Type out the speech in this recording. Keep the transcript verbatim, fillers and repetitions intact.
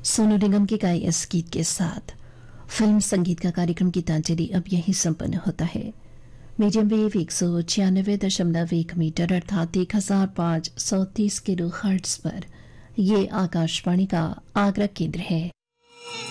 सोनू निगम के गाए इस गीत के साथ फिल्म संगीत का कार्यक्रम गीतांजलि अब यही संपन्न होता है। मीडियम वेव एक सौ छियानवे दशमलव एक मीटर अर्थात एक हजार पांच सौ तीस किलो हर्ट्ज पर यह आकाशवाणी का आगरा केंद्र है।